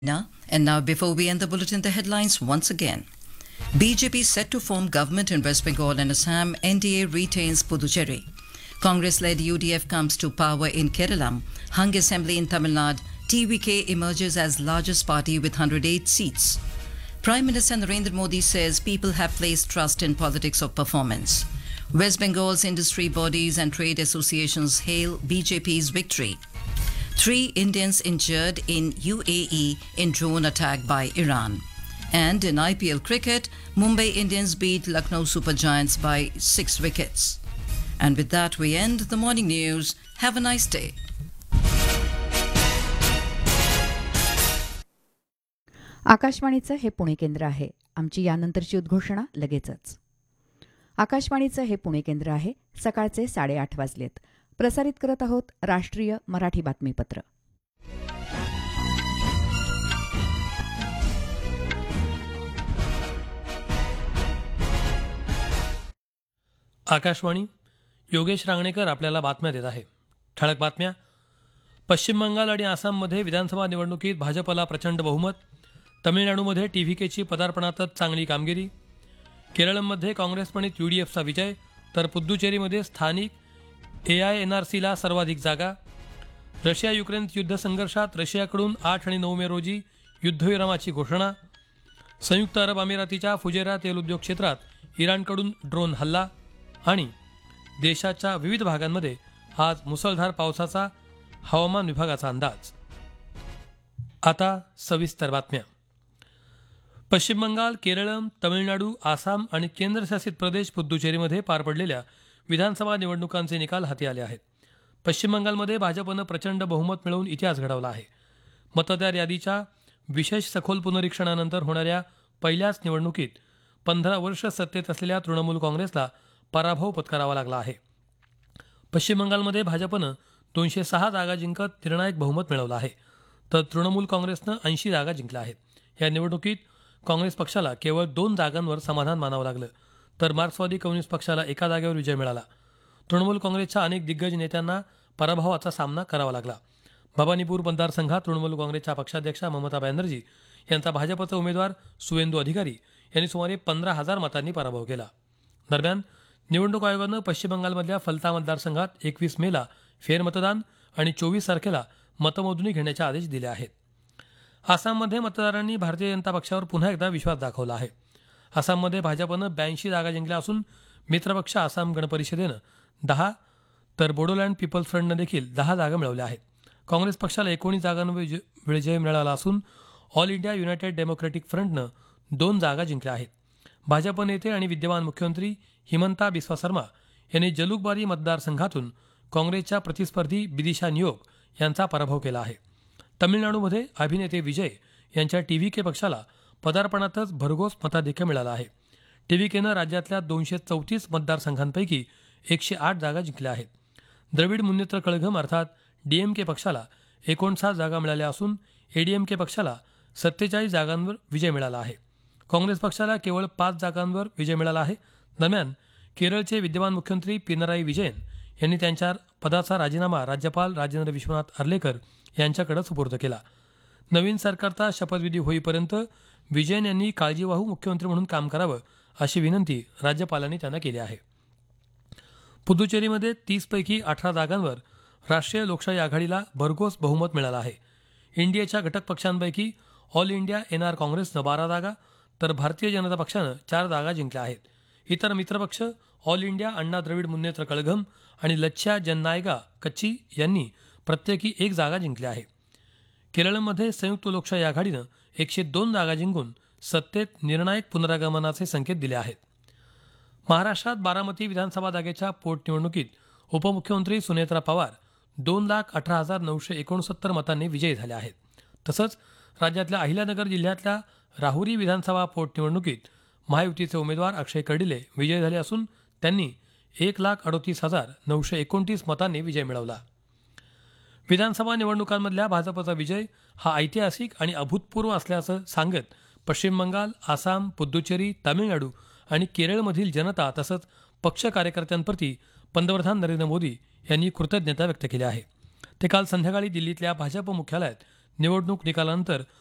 And now, before we end the bulletin, the headlines once again. BJP set to form government in West Bengal and Assam. NDA retains Puducherry. Congress-led UDF comes to power in Kerala. Hung assembly in Tamil Nadu. TVK emerges as largest party with 108 seats. Prime Minister Narendra Modi says people have placed trust in politics of performance. West Bengal's industry bodies and trade associations hail BJP's victory. 3 Indians injured in UAE in drone attack by Iran. And in IPL cricket, Mumbai Indians beat Lucknow Super Giants by 6 wickets. And with that, we end the morning news. Have a nice day. आकाशवाणीचं हे पुणे केंद्र आहे. आमची यानंतरची उद्घोषणा लगेचच. आकाशवाणीचं हे पुणे केंद्र आहे. सकाळचे 8:30 वाजलेत. प्रसारित करत आहोत राष्ट्रीय मराठी बातमीपत्र. आकाशवाणी. योगेश रांगणेकर आपल्याला बातम्या देत आहे. ठळक बातम्या. पश्चिम बंगाल आणि आसाममध्ये विधानसभा निवडणुकीत भाजपला प्रचंड बहुमत. तमिळनाडूमध्ये टीव्हीकेची पदार्पणातच चांगली कामगिरी. केरळमध्ये काँग्रेसप्रणित युडीएफचा विजय, तर पुद्दुचेरीमध्ये स्थानिक AINRCला सर्वाधिक जागा. रशिया युक्रेन युद्धसंघर्षात रशियाकडून 8 आणि 9 मे रोजी युद्धविरामाची घोषणा. संयुक्त अरब अमिरातीच्या फुजेरा तेल उद्योग क्षेत्रात इराणकडून ड्रोन हल्ला. आणि देशाच्या विविध भागांमध्ये आज मुसळधार पावसाचा हवामान विभागाचा अंदाज. आता सविस्तर बातम्या. पश्चिम बंगाल, केरळ, तमिळनाडू, आसाम आणि केंद्रशासित प्रदेश पुद्दुचेरीमध्ये पार पडलेल्या विधानसभा निवडणुकांचे निकाल हाती आले आहेत. पश्चिम बंगालमध्ये भाजपनं प्रचंड बहुमत मिळवून इतिहास घडवला आहे. मतदार यादीच्या विशेष सखोल पुनरीक्षणानंतर होणाऱ्या पहिल्याच निवडणुकीत 15 वर्ष सत्तेत असलेल्या तृणमूल काँग्रेसला पराभव पत्करावा लागला आहे. पश्चिम बंगालमध्ये भाजपनं 206 जागा जिंकत निर्णायक बहुमत मिळवलं आहे, तर तृणमूल काँग्रेसनं 80 जागा जिंकल्या आहेत. या निवडणुकीत काँग्रेस पक्षाला केवळ 2 जागांवर समाधान मानावं लागलं, तर मार्क्सवादी कम्युनिस्ट पक्षाला 1 जागेवर विजय मिळाला. तृणमूल काँग्रेसच्या अनेक दिग्गज नेत्यांना पराभवाचा सामना करावा लागला. भवानीपूर मतदारसंघात तृणमूल काँग्रेसच्या पक्षाध्यक्षा ममता बॅनर्जी यांचा भाजपचा उमेदवार सुवेंदू अधिकारी यांनी सुमारे 15,000 मतांनी पराभव केला. दरम्यान निवडणूक आयोगानं पश्चिम बंगालमधल्या फलता मतदारसंघात 21 मेला फेरमतदान आणि 24 तारखेला मतमोजणी घेण्याचे आदेश दिले आहेत. आसाममध्ये मतदारांनी भारतीय जनता पक्षावर पुन्हा एकदा विश्वास दाखवला आहे. आसाममध्ये भाजपनं 82 जागा जिंकल्या असून मित्रपक्ष आसाम गण परिषदेनं 10, तर बोडोलँड पीपल्स फ्रंटनं देखील 10 जागा मिळवल्या आहेत. काँग्रेस पक्षाला 19 जागांवर विजय मिळाला असून ऑल इंडिया युनायटेड डेमोक्रेटिक फ्रंटनं 2 जागा जिंकल्या आहेत. भाजप नेते आणि विद्यमान मुख्यमंत्री हिमंता बिस्वा शर्मा यांनी जलुकबारी मतदारसंघातून काँग्रेसच्या प्रतिस्पर्धी बिदिशा नियोग यांचा पराभव केला आहे. तमिळनाडूमध्ये अभिनेते विजय यांच्या TVK पक्षाला पदार्पणातच भरघोस मताधिक्य मिळाला आहे. TVKनं राज्यातल्या 234 मतदारसंघांपैकी 108 जागा जिंकल्या आहेत. द्रविड मुन्नेत्र कळघम अर्थात DMK पक्षाला 59 जागा मिळाल्या असून ADMK पक्षाला 47 जागांवर विजय मिळाला आहे. काँग्रेस पक्षाला केवळ 5 जागांवर विजय मिळाला आहे. दरम्यान केरळचे विद्यमान मुख्यमंत्री पिनराई विजयन यांनी त्यांच्या पदाचा राजीनामा राज्यपाल राजेंद्र विश्वनाथ अर्लेकर यांच्याकडे सुपूर्द केला. नवीन सरकारचा शपथविधी होईपर्यंत विजयन यांनी काळजीवाहू मुख्यमंत्री म्हणून काम करावं अशी विनंती राज्यपालांनी त्यांना केली आहे. पुदुचेरीमध्ये 30 पैकी 18 जागांवर राष्ट्रीय लोकशाही आघाडीला भरघोस बहुमत मिळालं आहे. इंडियाच्या घटक पक्षांपैकी ऑल इंडिया NR काँग्रेसनं 12 जागा, तर भारतीय जनता पक्षानं 4 जागा जिंकल्या आहेत. इतर मित्रपक्ष ऑल इंडिया अण्णा द्रविड मुन्नेत्र कळघम आणि लच्छा जननायगा कच्ची यांनी प्रत्येकी 1 जागा जिंकली आहे. केरळमध्ये संयुक्त लोकशाही आघाडीनं 102 जागा जिंकून सत्तेत निर्णायक पुनरागमनाचे संकेत दिले आहेत. महाराष्ट्रात बारामती विधानसभा जागेच्या पोटनिवडणुकीत उपमुख्यमंत्री सुनेत्रा पवार 2,18,969 मतांनी विजयी झाल्या आहेत. तसंच राज्यातल्या अहिल्यानगर जिल्ह्यातल्या राहुरी विधानसभा पोटनिवडणुकीत महायुतीचे उमेदवार अक्षय कर्डिले विजयी झाले असून त्यांनी 1,38,929 मतांनी विजय मिळवला. विधानसभा निवडणुकांमधल्या भाजपचा विजय हा ऐतिहासिक आणि अभूतपूर्व असल्याचं सांगत पश्चिम बंगाल, आसाम, पुद्दुचेरी, तामिळनाडू आणि केरळमधील जनता तसंच पक्ष कार्यकर्त्यांप्रती पंतप्रधान नरेंद्र मोदी यांनी कृतज्ञता व्यक्त केली आहे. ते काल संध्याकाळी दिल्लीतल्या भाजप मुख्यालयात निवडणूक निकालानंतर